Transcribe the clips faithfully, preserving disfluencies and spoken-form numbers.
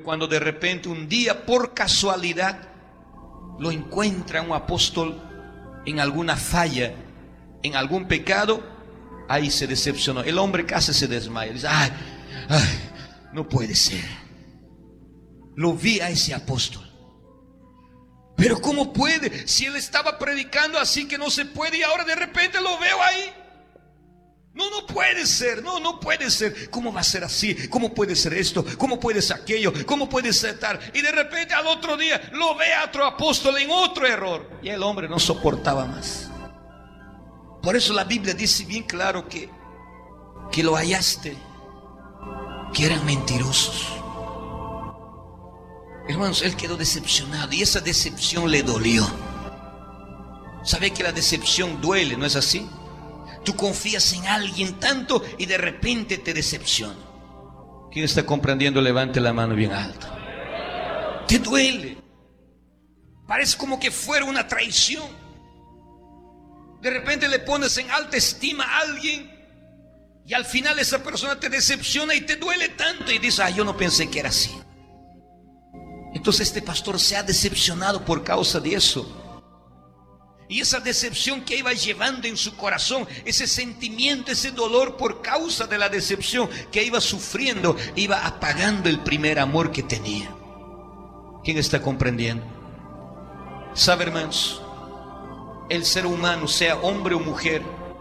cuando de repente un día por casualidad lo encuentra un apóstol en alguna falla, en algún pecado, ahí se decepcionó. El hombre casi se desmaya. Dice, ay, ay, no puede ser. Lo vi a ese apóstol. Pero ¿cómo puede? Si él estaba predicando así que no se puede y ahora de repente lo veo ahí. No, no puede ser, no, no puede ser. ¿Cómo va a ser así? ¿Cómo puede ser esto? ¿Cómo puede ser aquello? ¿Cómo puede ser tal? Y de repente al otro día lo ve a otro apóstol en otro error. Y el hombre no soportaba más. Por eso la Biblia dice bien claro que, que lo hallaste, que eran mentirosos. Hermanos, él quedó decepcionado y esa decepción le dolió. ¿Sabe que la decepción duele, no es así? Tú confías en alguien tanto y de repente te decepciona. ¿Quién está comprendiendo? Levante la mano bien alto. Te duele. Parece como que fuera una traición. De repente le pones en alta estima a alguien y al final esa persona te decepciona y te duele tanto y dices, ah, yo no pensé que era así. Entonces este pastor se ha decepcionado por causa de eso. Y esa decepción que iba llevando en su corazón, ese sentimiento, ese dolor por causa de la decepción que iba sufriendo, iba apagando el primer amor que tenía. ¿Quién está comprendiendo? ¿Sabe, hermanos? El ser humano, sea hombre o mujer,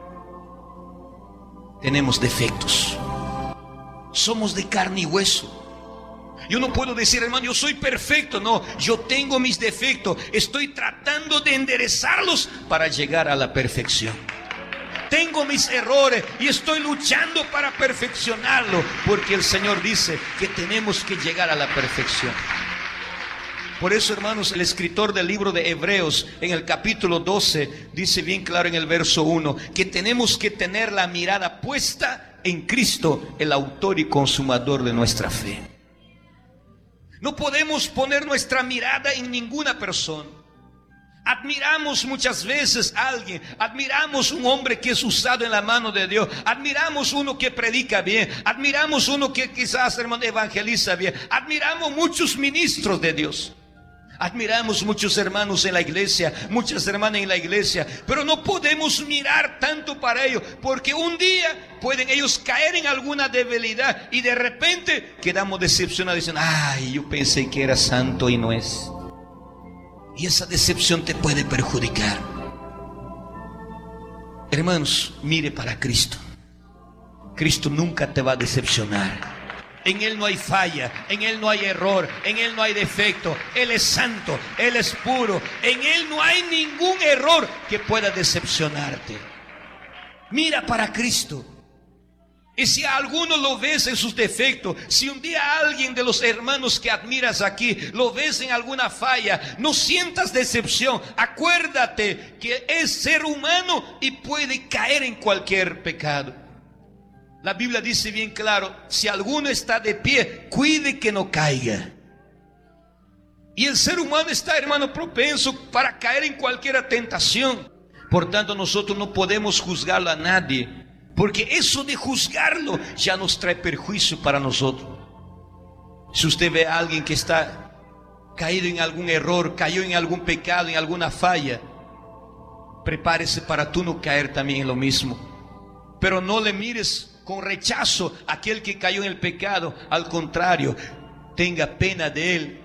tenemos defectos. Somos de carne y hueso. Yo no puedo decir, hermano, yo soy perfecto. No, yo tengo mis defectos. Estoy tratando de enderezarlos para llegar a la perfección. Tengo mis errores y estoy luchando para perfeccionarlo, porque el Señor dice que tenemos que llegar a la perfección. Por eso, hermanos, el escritor del libro de Hebreos en el capítulo doce dice bien claro en el verso uno que tenemos que tener la mirada puesta en Cristo, el autor y consumador de nuestra fe. No podemos poner nuestra mirada en ninguna persona. Admiramos muchas veces a alguien, admiramos un hombre que es usado en la mano de Dios, admiramos uno que predica bien, admiramos uno que quizás, hermano, evangeliza bien, admiramos muchos ministros de Dios, admiramos muchos hermanos en la iglesia, muchas hermanas en la iglesia, pero no podemos mirar tanto para ellos, porque un día pueden ellos caer en alguna debilidad y de repente quedamos decepcionados diciendo, ay, yo pensé que era santo y no es. Y esa decepción te puede perjudicar. Hermanos, mire para Cristo. Cristo nunca te va a decepcionar. En Él no hay falla, en Él no hay error, en Él no hay defecto. Él es santo, Él es puro. En Él no hay ningún error que pueda decepcionarte. Mira para Cristo. Y si a alguno lo ves en sus defectos, si un día a alguien de los hermanos que admiras aquí lo ves en alguna falla, no sientas decepción. Acuérdate que es ser humano y puede caer en cualquier pecado. La Biblia dice bien claro, si alguno está de pie, cuide que no caiga. Y el ser humano está, hermano, propenso para caer en cualquier tentación. Por tanto, nosotros no podemos juzgarlo a nadie, porque eso de juzgarlo ya nos trae perjuicio para nosotros. Si usted ve a alguien que está caído en algún error, cayó en algún pecado, en alguna falla, prepárese para tú no caer también en lo mismo. Pero no le mires con rechazo a aquel que cayó en el pecado. Al contrario, tenga pena de él.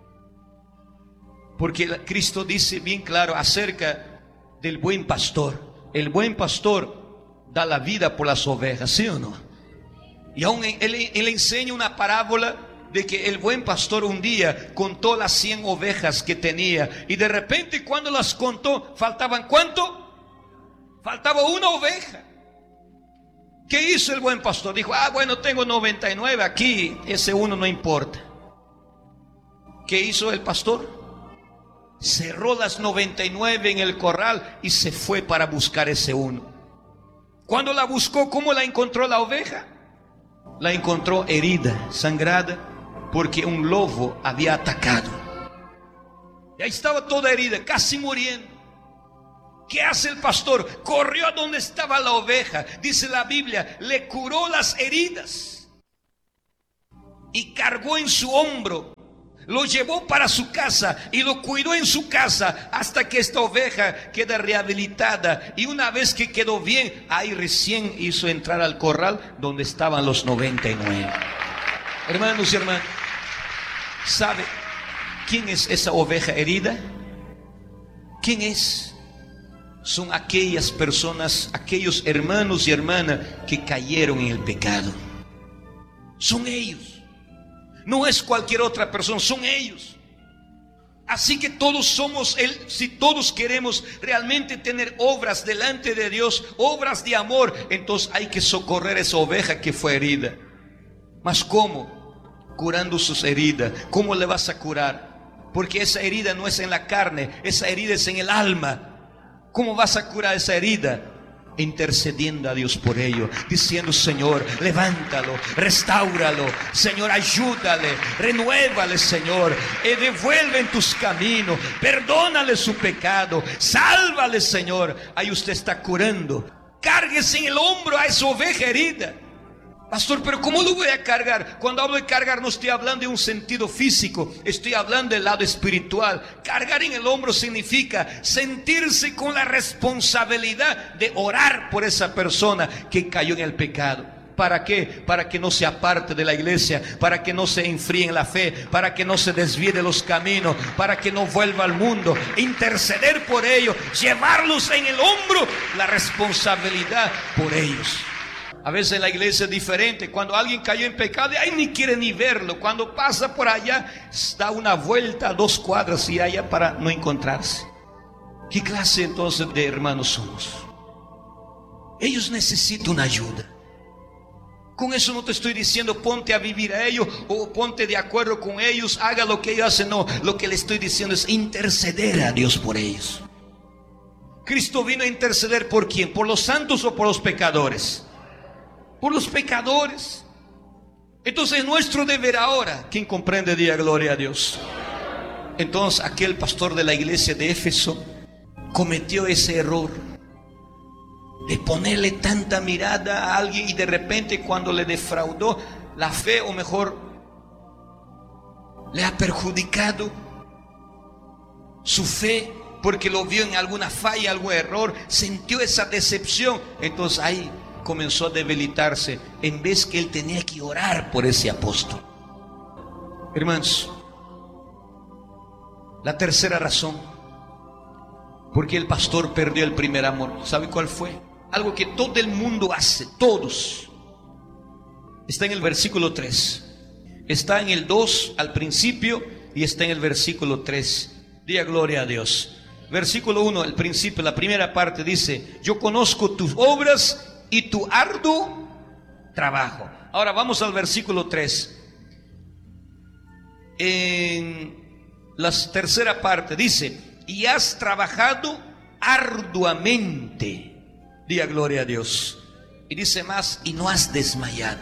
Porque Cristo dice bien claro acerca del buen pastor. El buen pastor da la vida por las ovejas, ¿sí o no? Y aún él, él enseña una parábola de que el buen pastor un día contó las cien ovejas que tenía. Y de repente cuando las contó, ¿faltaban cuánto? Faltaba una oveja. ¿Qué hizo el buen pastor? Dijo, ah, bueno, tengo noventa y nueve aquí, ese uno no importa. ¿Qué hizo el pastor? Cerró las noventa y nueve en el corral y se fue para buscar ese uno. Cuando la buscó, ¿cómo la encontró la oveja? La encontró herida, sangrada, porque un lobo había atacado. Y ahí estaba toda herida, casi muriendo. ¿Qué hace el pastor? Corrió a donde estaba la oveja. Dice la Biblia, le curó las heridas y cargó en su hombro Lo llevó para su casa y lo cuidó en su casa hasta que esta oveja queda rehabilitada. Y una vez que quedó bien, ahí recién hizo entrar al corral donde estaban los noventa y nueve. Hermanos y hermanas, ¿sabe quién es esa oveja herida? ¿Quién es? Son aquellas personas, aquellos hermanos y hermanas que cayeron en el pecado. Son ellos. No es cualquier otra persona, son ellos. Así que todos somos él. Si todos queremos realmente tener obras delante de Dios, obras de amor, entonces hay que socorrer a esa oveja que fue herida. ¿Mas cómo? Curando sus heridas. ¿Cómo le vas a curar? Porque esa herida no es en la carne, esa herida es en el alma. ¿Cómo vas a curar esa herida? Intercediendo a Dios por ello, diciendo: Señor, levántalo, restáuralo, Señor, ayúdale, renuévale, Señor, y devuelve en tus caminos, perdónale su pecado, sálvale, Señor. Ahí usted está curando. Cárguese en el hombro a esa oveja herida. Pastor, pero ¿cómo lo voy a cargar? Cuando hablo de cargar no estoy hablando de un sentido físico, estoy hablando del lado espiritual. Cargar en el hombro significa sentirse con la responsabilidad de orar por esa persona que cayó en el pecado. ¿Para qué? Para que no se aparte de la iglesia, para que no se enfríe en la fe, para que no se desvíe de los caminos, para que no vuelva al mundo. Interceder por ellos, llevarlos en el hombro la responsabilidad por ellos. A veces en la iglesia es diferente. Cuando alguien cayó en pecado, ahí ni quiere ni verlo. Cuando pasa por allá, da una vuelta a dos cuadras y allá para no encontrarse. ¿Qué clase entonces de hermanos somos? Ellos necesitan ayuda. Con eso no te estoy diciendo ponte a vivir a ellos o ponte de acuerdo con ellos, haga lo que ellos hacen. No, lo que le estoy diciendo es interceder a Dios por ellos. Cristo vino a interceder ¿por quién? ¿Por los santos o por los pecadores? Por los pecadores. Entonces nuestro deber ahora, ¿quién comprende? Diga gloria a Dios. Entonces aquel pastor de la iglesia de Éfeso cometió ese error de ponerle tanta mirada a alguien y de repente cuando le defraudó la fe, o mejor le ha perjudicado su fe porque lo vio en alguna falla, algún error, sintió esa decepción. Entonces ahí comenzó a debilitarse en vez que él tenía que orar por ese apóstol. Hermanos, la tercera razón por qué el pastor perdió el primer amor, ¿sabe cuál fue? Algo que todo el mundo hace, todos. Está en el versículo tres, está en el dos al principio y está en el versículo tres. Diga gloria a Dios. Versículo uno, el principio, la primera parte dice: yo conozco tus obras y tu arduo trabajo. Ahora vamos al versículo tres. En la tercera parte dice: y has trabajado arduamente. Diga gloria a Dios. Y dice más: y no has desmayado.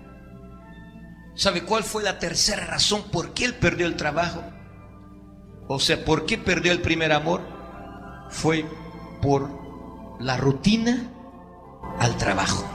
¿Sabe cuál fue la tercera razón por qué él perdió el trabajo? O sea, ¿por qué perdió el primer amor? Fue por la rutina al trabajo.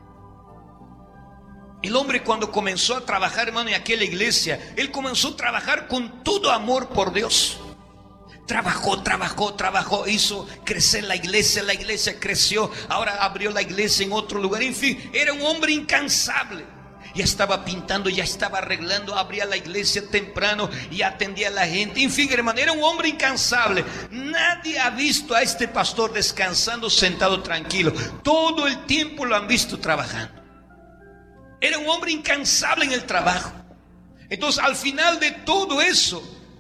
El hombre cuando comenzó a trabajar, hermano, en aquella iglesia, él comenzó a trabajar con todo amor por Dios. Trabajó, trabajó, trabajó, hizo crecer la iglesia, la iglesia creció, ahora abrió la iglesia en otro lugar, en fin, era un hombre incansable. Ya estaba pintando, ya estaba arreglando, abría la iglesia temprano y atendía a la gente. En fin, hermano, era un hombre incansable. Nadie ha visto a este pastor descansando, sentado tranquilo. Todo el tiempo lo han visto trabajando. Era un hombre incansable en el trabajo. Entonces, al final de todo eso,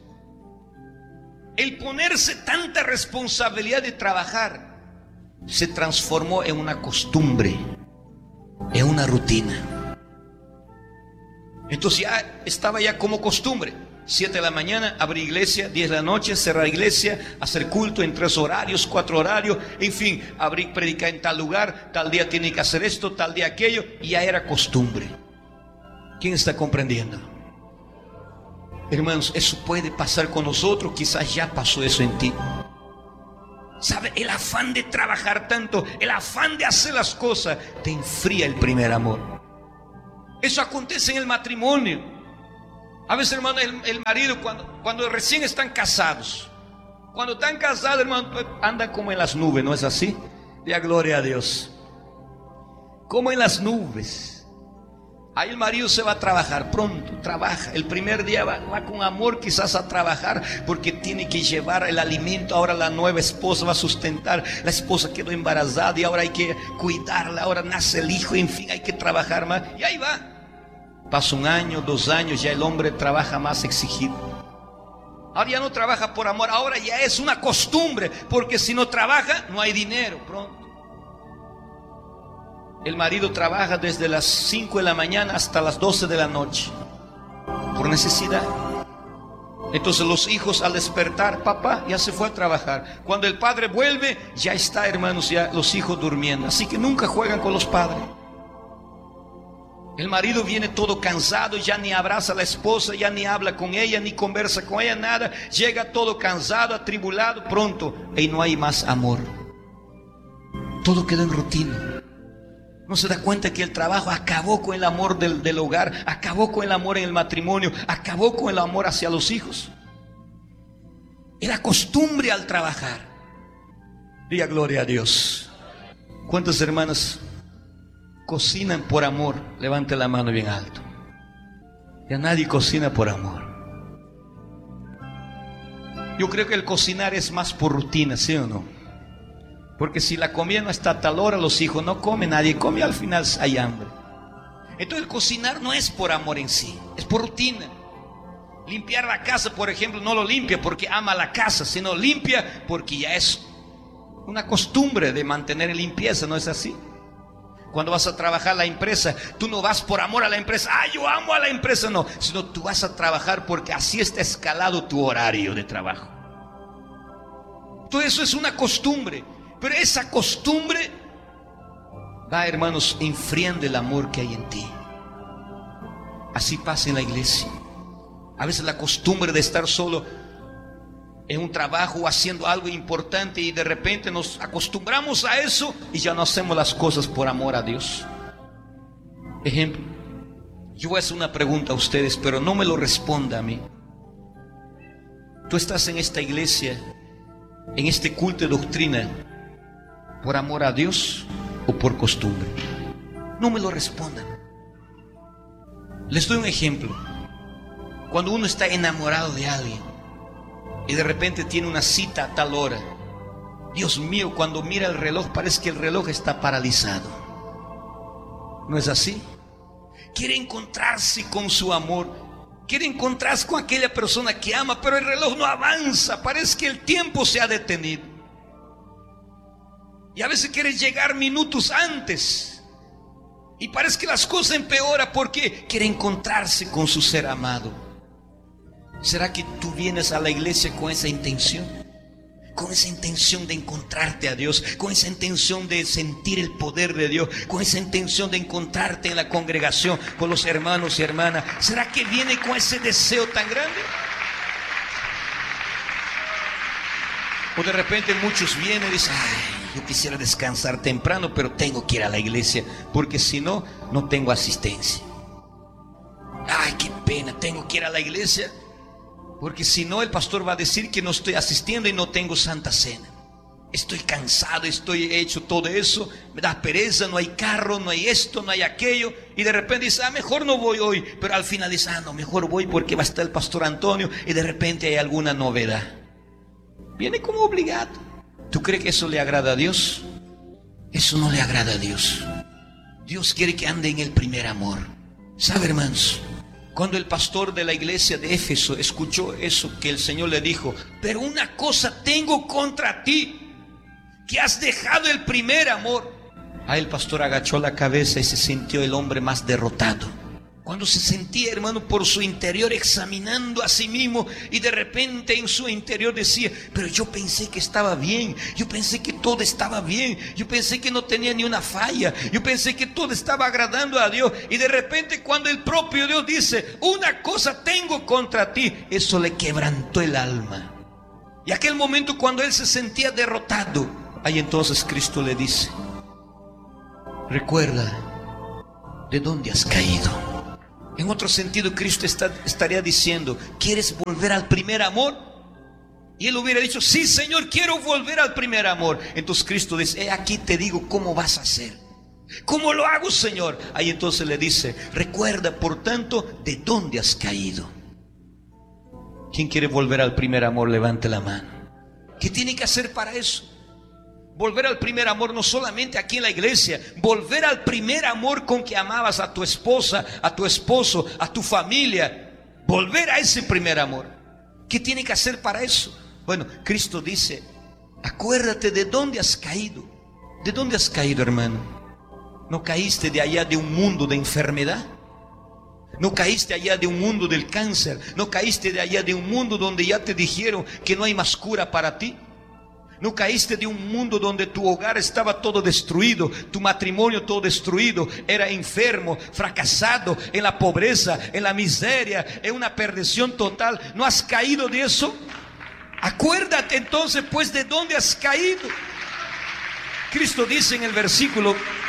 el ponerse tanta responsabilidad de trabajar se transformó en una costumbre, en una rutina. Entonces ya estaba ya como costumbre: siete de la mañana abrir iglesia, diez de la noche cerrar iglesia, hacer culto en tres horarios, cuatro horarios, en fin, abrir, predicar en tal lugar, tal día tiene que hacer esto, tal día aquello, y ya era costumbre. ¿Quién está comprendiendo? Hermanos, eso puede pasar con nosotros, quizás ya pasó eso en ti. ¿Sabe? El afán de trabajar tanto, el afán de hacer las cosas, te enfría el primer amor. Eso acontece en el matrimonio. A veces, hermano, el, el marido cuando, cuando recién están casados, cuando están casados, hermano, andan como en las nubes, ¿no es así? Ya, gloria a Dios. Como en las nubes. Ahí el marido se va a trabajar, pronto trabaja. El primer día va, va con amor quizás a trabajar porque tiene que llevar el alimento. Ahora la nueva esposa va a sustentar. La esposa quedó embarazada y ahora hay que cuidarla. Ahora nace el hijo, en fin, hay que trabajar más. Y ahí va. Pasa un año, dos años, ya el hombre trabaja más exigido. Ahora ya no trabaja por amor, ahora ya es una costumbre, porque si no trabaja no hay dinero pronto. El marido trabaja desde las cinco de la mañana hasta las doce de la noche, por necesidad. Entonces los hijos al despertar, papá ya se fue a trabajar. Cuando el padre vuelve, ya está, hermanos, ya los hijos durmiendo. Así que nunca juegan con los padres. El marido viene todo cansado, ya ni abraza a la esposa, ya ni habla con ella, ni conversa con ella, nada. Llega todo cansado, atribulado, pronto, y no hay más amor. Todo queda en rutina. No se da cuenta que el trabajo acabó con el amor del, del hogar, acabó con el amor en el matrimonio, acabó con el amor hacia los hijos. Era costumbre al trabajar. Diga gloria a Dios. ¿Cuántas hermanas cocinan por amor? Levante la mano bien alto. Ya nadie cocina por amor. Yo creo que el cocinar es más por rutina, ¿sí o no? Porque si la comida no está a tal hora, los hijos no comen, nadie come, al final hay hambre. Entonces el cocinar no es por amor en sí, es por rutina. Limpiar la casa, por ejemplo, no lo limpia porque ama la casa, sino limpia porque ya es una costumbre de mantener en limpieza, ¿no es así? Cuando vas a trabajar a la empresa, tú no vas por amor a la empresa, ah, yo amo a la empresa, no, sino tú vas a trabajar porque así está escalado tu horario de trabajo. Todo eso es una costumbre. Pero esa costumbre va, hermanos, enfriando el amor que hay en ti. Así pasa en la iglesia. A veces la costumbre de estar solo en un trabajo o haciendo algo importante, y de repente nos acostumbramos a eso y ya no hacemos las cosas por amor a Dios. Ejemplo, yo voy a hacer una pregunta a ustedes, pero no me lo responda a mí. Tú estás en esta iglesia, en este culto de doctrina, ¿por amor a Dios o por costumbre? No me lo respondan. Les doy un ejemplo. Cuando uno está enamorado de alguien y de repente tiene una cita a tal hora, Dios mío, cuando mira el reloj parece que el reloj está paralizado. ¿No es así? Quiere encontrarse con su amor, quiere encontrarse con aquella persona que ama, pero el reloj no avanza, parece que el tiempo se ha detenido. Y a veces quieres llegar minutos antes y parece que las cosas empeoran porque quiere encontrarse con su ser amado. ¿Será que tú vienes a la iglesia con esa intención? Con esa intención de encontrarte a Dios, con esa intención de sentir el poder de Dios, con esa intención de encontrarte en la congregación con los hermanos y hermanas. ¿Será que viene con ese deseo tan grande? O de repente muchos vienen y dicen, ay, yo quisiera descansar temprano, pero tengo que ir a la iglesia, porque si no, no tengo asistencia. Ay, qué pena, tengo que ir a la iglesia, porque si no, el pastor va a decir que no estoy asistiendo y no tengo santa cena. Estoy cansado, estoy hecho todo eso, me da pereza, no hay carro, no hay esto, no hay aquello. Y de repente dice, ah, mejor no voy hoy. Pero al final dice, ah, no, mejor voy porque va a estar el pastor Antonio. Y de repente hay alguna novedad. Viene como obligado. ¿Tú crees que eso le agrada a Dios? Eso no le agrada a Dios. Dios quiere que ande en el primer amor. ¿Sabe, hermanos? Cuando el pastor de la iglesia de Éfeso escuchó eso que el Señor le dijo, pero una cosa tengo contra ti, que has dejado el primer amor. Ahí el pastor agachó la cabeza y se sintió el hombre más derrotado. Cuando se sentía, hermano, por su interior examinando a sí mismo, y de repente en su interior decía, pero yo pensé que estaba bien, yo pensé que todo estaba bien, yo pensé que no tenía ni una falla, yo pensé que todo estaba agradando a Dios. Y de repente cuando el propio Dios dice, una cosa tengo contra ti, eso le quebrantó el alma. Y aquel momento cuando él se sentía derrotado, ahí entonces Cristo le dice, recuerda de dónde has caído. En otro sentido, Cristo está, estaría diciendo: ¿quieres volver al primer amor? Y él hubiera dicho: sí, Señor, quiero volver al primer amor. Entonces Cristo dice: he aquí te digo cómo vas a hacer. ¿Cómo lo hago, Señor? Ahí entonces le dice: recuerda, por tanto, de dónde has caído. ¿Quién quiere volver al primer amor? Levante la mano. ¿Qué tiene que hacer para eso? Volver al primer amor, no solamente aquí en la iglesia, volver al primer amor con que amabas a tu esposa, a tu esposo, a tu familia. Volver a ese primer amor. ¿Qué tiene que hacer para eso? Bueno, Cristo dice: acuérdate de dónde has caído. ¿De dónde has caído, hermano? ¿No caíste de allá de un mundo de enfermedad? ¿No caíste allá de un mundo del cáncer? ¿No caíste de allá de un mundo donde ya te dijeron que no hay más cura para ti? ¿No caíste de un mundo donde tu hogar estaba todo destruido, tu matrimonio todo destruido, era enfermo, fracasado, en la pobreza, en la miseria, en una perdición total? ¿No has caído de eso? Acuérdate entonces pues de dónde has caído. Cristo dice en el versículo,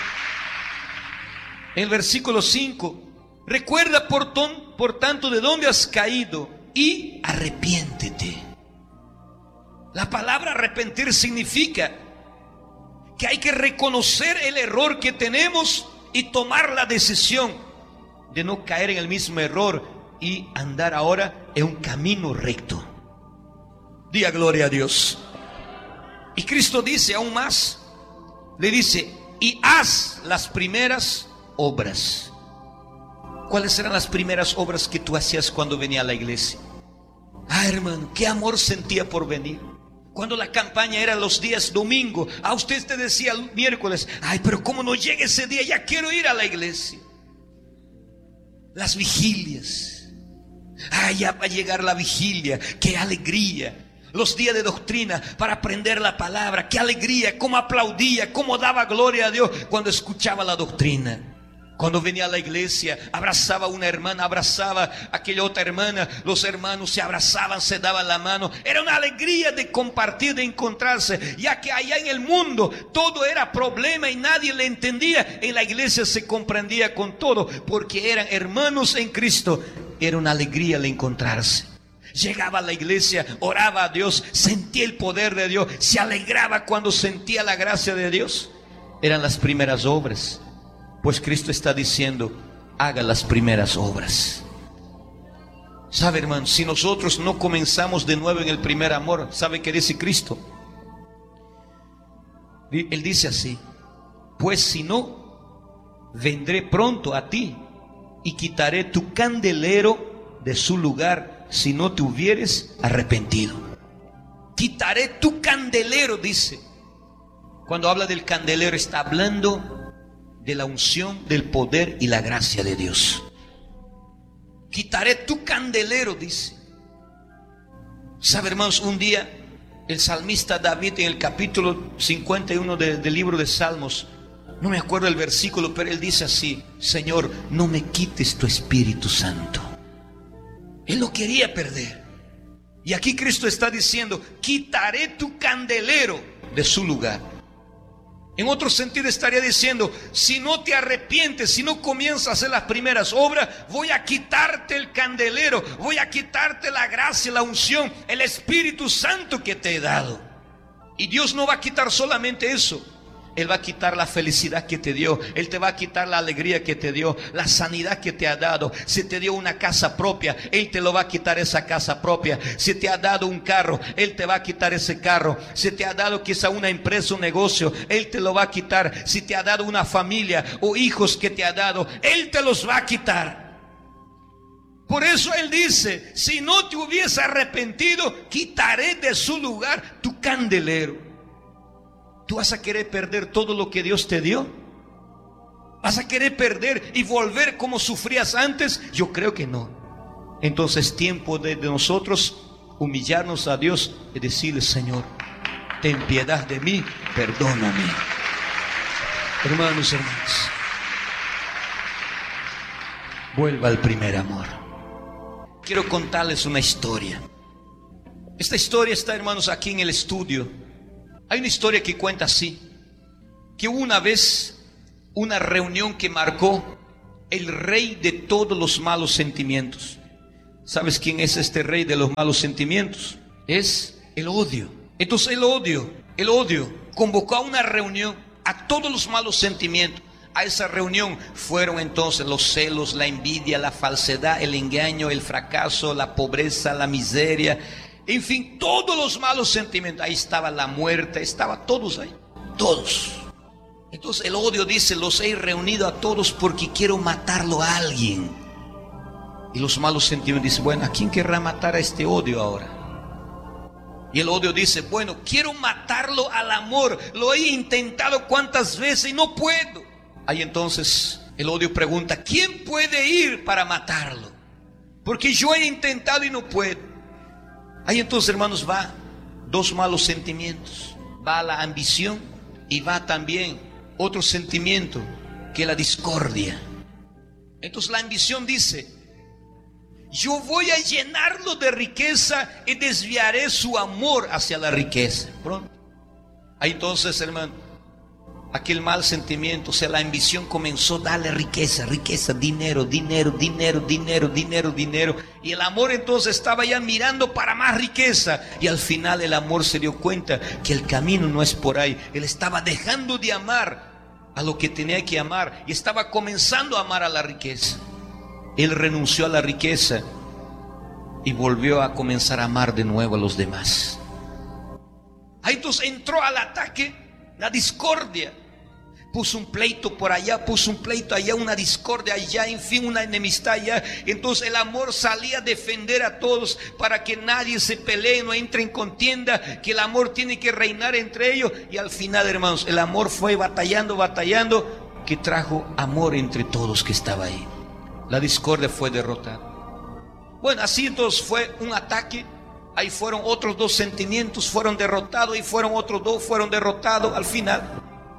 en el versículo cinco: recuerda por, ton, por tanto de dónde has caído y arrepiéntete. La palabra arrepentir significa que hay que reconocer el error que tenemos y tomar la decisión de no caer en el mismo error y andar ahora en un camino recto. Diga gloria a Dios. Y Cristo dice aún más, le dice: y haz las primeras obras. ¿Cuáles eran las primeras obras que tú hacías cuando venía a la iglesia? Ah, hermano, qué amor sentía por venir. Cuando la campaña era los días domingo, a usted te decía el miércoles: ay, pero como no llega ese día, ya quiero ir a la iglesia. Las vigilias, ay, ya va a llegar la vigilia, qué alegría. Los días de doctrina para aprender la palabra, qué alegría, cómo aplaudía, cómo daba gloria a Dios cuando escuchaba la doctrina. Cuando venía a la iglesia, abrazaba a una hermana, abrazaba a aquella otra hermana, los hermanos se abrazaban, se daban la mano. Era una alegría de compartir, de encontrarse, ya que allá en el mundo todo era problema y nadie le entendía. En la iglesia se comprendía con todo, porque eran hermanos en Cristo. Era una alegría el encontrarse. Llegaba a la iglesia, oraba a Dios, sentía el poder de Dios, se alegraba cuando sentía la gracia de Dios. Eran las primeras obras. Pues Cristo está diciendo: haga las primeras obras. ¿Sabe, hermano? Si nosotros no comenzamos de nuevo en el primer amor, ¿sabe qué dice Cristo? Él dice así: pues si no, vendré pronto a ti y quitaré tu candelero de su lugar si no te hubieres arrepentido. Quitaré tu candelero, dice. Cuando habla del candelero, está hablando de la unción, del poder y la gracia de Dios. Quitaré tu candelero, dice. ¿Sabe, hermanos? Un día el salmista David, en el capítulo cincuenta y uno de, del libro de Salmos, no me acuerdo el versículo, pero él dice así: Señor, no me quites tu Espíritu Santo. Él lo quería perder. Y aquí Cristo está diciendo: quitaré tu candelero de su lugar. En otro sentido estaría diciendo: si no te arrepientes, si no comienzas a hacer las primeras obras, voy a quitarte el candelero, voy a quitarte la gracia, la unción, el Espíritu Santo que te he dado. Y Dios no va a quitar solamente eso. Él va a quitar la felicidad que te dio. Él te va a quitar la alegría que te dio, la sanidad que te ha dado. Si te dio una casa propia, Él te lo va a quitar, esa casa propia. Si te ha dado un carro, Él te va a quitar ese carro. Si te ha dado quizá una empresa, un negocio, Él te lo va a quitar. Si te ha dado una familia o hijos que te ha dado, Él te los va a quitar. Por eso Él dice: si no te hubiese arrepentido, quitaré de su lugar tu candelero. ¿Tú vas a querer perder todo lo que Dios te dio? ¿Vas a querer perder y volver como sufrías antes? Yo creo que no. Entonces es tiempo de, de nosotros humillarnos a Dios y decirle: Señor, ten piedad de mí, perdóname. Hermanos, hermanas, vuelva al primer amor. Quiero contarles una historia. Esta historia está, hermanos, aquí en el estudio. Hay una historia que cuenta así: que hubo una vez una reunión que marcó el rey de todos los malos sentimientos. ¿Sabes quién es este rey de los malos sentimientos? Es el odio. Entonces el odio, el odio convocó a una reunión a todos los malos sentimientos. A esa reunión fueron entonces los celos, la envidia, la falsedad, el engaño, el fracaso, la pobreza, la miseria, en fin, todos los malos sentimientos. Ahí estaba la muerte, estaba todos ahí, todos. Entonces el odio dice: los he reunido a todos porque quiero matarlo a alguien. Y los malos sentimientos dicen: bueno, ¿a quién querrá matar a este odio ahora? Y el odio dice: bueno, quiero matarlo al amor. Lo he intentado cuántas veces y no puedo. Ahí entonces el odio pregunta: ¿quién puede ir para matarlo? Porque yo he intentado y no puedo. Ahí entonces, hermanos, va dos malos sentimientos. Va la ambición y va también otro sentimiento, que es la discordia. Entonces la ambición dice: yo voy a llenarlo de riqueza y desviaré su amor hacia la riqueza. Pronto. Ahí entonces, hermano, aquel mal sentimiento, o sea, la ambición comenzó a darle riqueza, riqueza, dinero, dinero, dinero, dinero, dinero, dinero. Y el amor entonces estaba ya mirando para más riqueza. Y al final el amor se dio cuenta que el camino no es por ahí. Él estaba dejando de amar a lo que tenía que amar y estaba comenzando a amar a la riqueza. Él renunció a la riqueza y volvió a comenzar a amar de nuevo a los demás. Ahí entonces entró al ataque la discordia. Puso un pleito por allá, puso un pleito allá, una discordia allá, en fin, una enemistad allá. Entonces el amor salía a defender a todos para que nadie se pelee, no entre en contienda, que el amor tiene que reinar entre ellos. Y al final, hermanos, el amor fue batallando, batallando, que trajo amor entre todos que estaba ahí. La discordia fue derrotada. Bueno, así entonces fue un ataque. Ahí fueron otros dos sentimientos, fueron derrotados, y fueron otros dos, fueron derrotados. Al final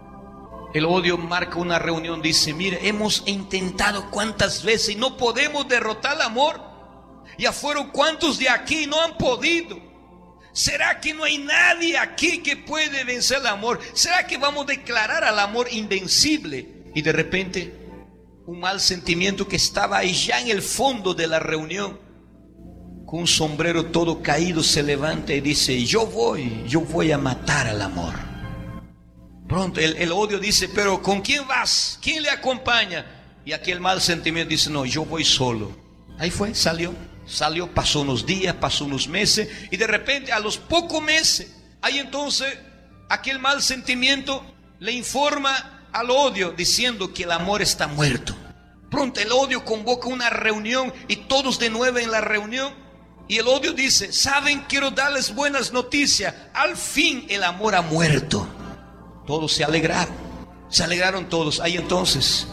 el odio marca una reunión, dice: mire, hemos intentado cuántas veces y no podemos derrotar el amor. Ya fueron cuántos de aquí y no han podido. ¿Será que no hay nadie aquí que puede vencer el amor? ¿Será que vamos a declarar al amor invencible? Y de repente un mal sentimiento que estaba ahí ya en el fondo de la reunión, con un sombrero todo caído, se levanta y dice: yo voy, yo voy a matar al amor. Pronto el, el odio dice: pero ¿con quién vas? ¿Quién le acompaña? Y aquel mal sentimiento dice: no, yo voy solo. Ahí fue, salió, salió, pasó unos días, pasó unos meses, y de repente a los pocos meses, ahí entonces aquel mal sentimiento le informa al odio diciendo que el amor está muerto. Pronto el odio convoca una reunión y todos de nuevo en la reunión. Y el odio dice: saben, quiero darles buenas noticias, al fin el amor ha muerto. Todos se alegraron, se alegraron todos. Ahí entonces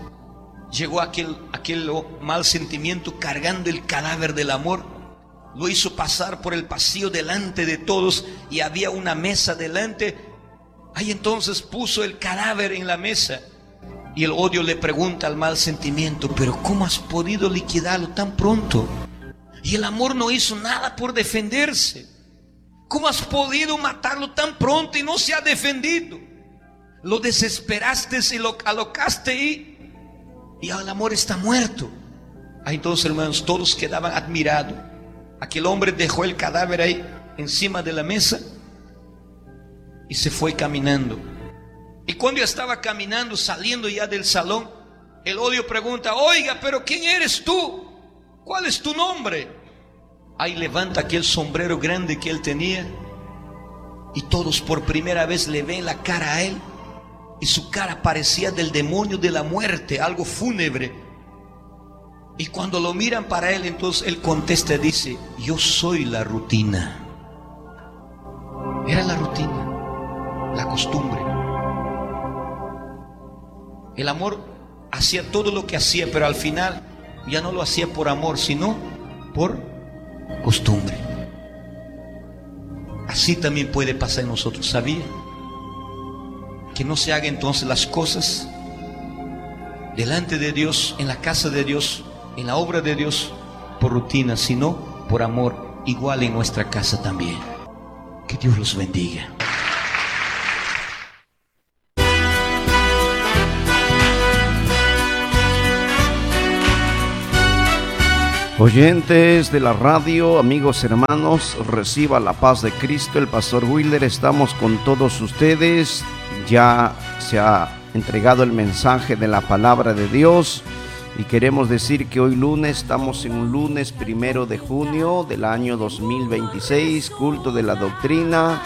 llegó aquel, aquel mal sentimiento cargando el cadáver del amor. Lo hizo pasar por el pasillo delante de todos, y había una mesa delante. Ahí entonces puso el cadáver en la mesa. Y el odio le pregunta al mal sentimiento: pero ¿cómo has podido liquidarlo tan pronto? Y el amor no hizo nada por defenderse. ¿Cómo has podido matarlo tan pronto y no se ha defendido? Lo desesperaste y lo alocaste y, y el amor está muerto. Ahí entonces, hermanos, todos quedaban admirados. Aquel hombre dejó el cadáver ahí encima de la mesa y se fue caminando. Y cuando ya estaba caminando, saliendo ya del salón, el odio pregunta: oiga, pero ¿quién eres tú? ¿Cuál es tu nombre? Ahí levanta aquel sombrero grande que él tenía, y todos por primera vez le ven la cara a él, y su cara parecía del demonio de la muerte, algo fúnebre. Y cuando lo miran para él, entonces él contesta y dice: yo soy la rutina. Era la rutina, la costumbre. El amor hacía todo lo que hacía, pero al final ya no lo hacía por amor, sino por costumbre. Así también puede pasar en nosotros, ¿sabía? Que no se hagan entonces las cosas delante de Dios, en la casa de Dios, en la obra de Dios, por rutina, sino por amor, igual en nuestra casa también. Que Dios los bendiga. Oyentes de la radio, amigos hermanos, reciba la paz de Cristo. El pastor Wilder, estamos con todos ustedes. Ya se ha entregado el mensaje de la palabra de Dios y queremos decir que hoy lunes, estamos en un lunes primero de junio del año dos mil veintiséis, culto de la doctrina,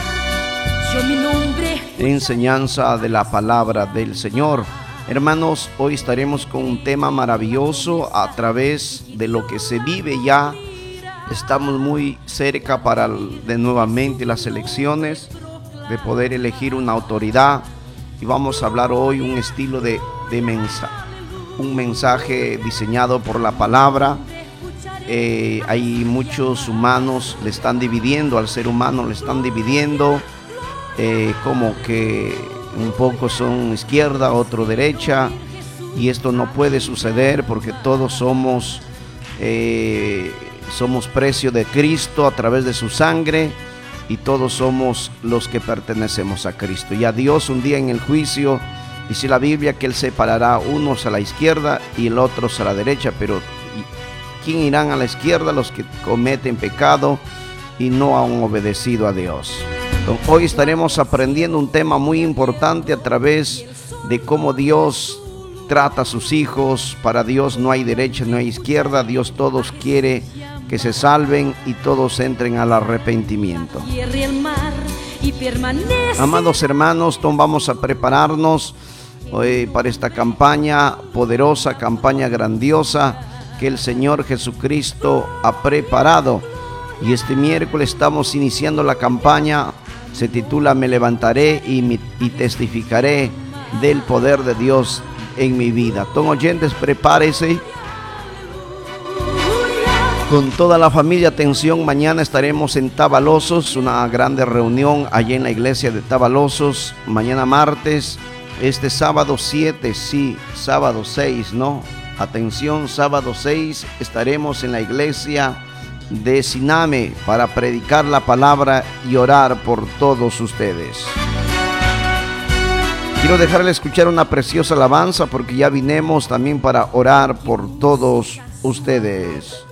enseñanza de la palabra del Señor. Hermanos, hoy estaremos con un tema maravilloso a través de lo que se vive ya. Estamos muy cerca para de nuevamente las elecciones, de poder elegir una autoridad, y vamos a hablar hoy un estilo de, de mensaje, un mensaje diseñado por la palabra. Eh, hay muchos humanos, le están dividiendo al ser humano, le están dividiendo eh, como que un poco son izquierda, otro derecha, y esto no puede suceder porque todos somos eh, somos precio de Cristo a través de su sangre, y todos somos los que pertenecemos a Cristo. Y a Dios un día en el juicio dice la Biblia que Él separará unos a la izquierda y el otros a la derecha. Pero ¿quién irán a la izquierda? Los que cometen pecado y no han obedecido a Dios. Hoy estaremos aprendiendo un tema muy importante a través de cómo Dios trata a sus hijos. Para Dios no hay derecha, no hay izquierda. Dios todos quiere que se salven y todos entren al arrepentimiento. Amados hermanos, vamos a prepararnos eh, para esta campaña poderosa, campaña grandiosa que el Señor Jesucristo ha preparado. Y este miércoles estamos iniciando la campaña. Se titula Me levantaré y, mi, y testificaré del poder de Dios en mi vida. Ton oyentes, prepárese. Con toda la familia, atención, mañana estaremos en Tabalosos, una grande reunión allí en la iglesia de Tabalosos. Mañana martes, este sábado siete, sí, sábado seis, ¿no? Atención, sábado seis estaremos en la iglesia de Siname para predicar la palabra y orar por todos ustedes. Quiero dejarle escuchar una preciosa alabanza porque ya vinimos también para orar por todos ustedes.